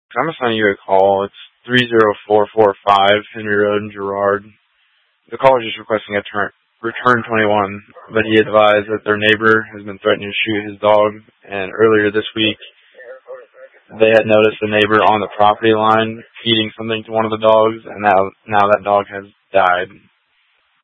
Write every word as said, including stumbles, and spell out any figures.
I'm assigning you a call. It's three zero four four five Henry Road in Girard. The caller is just requesting a turn, return twenty-one, but he advised that their neighbor has been threatening to shoot his dog, and earlier this week they had noticed the neighbor on the property line feeding something to one of the dogs, and now, now that dog has died.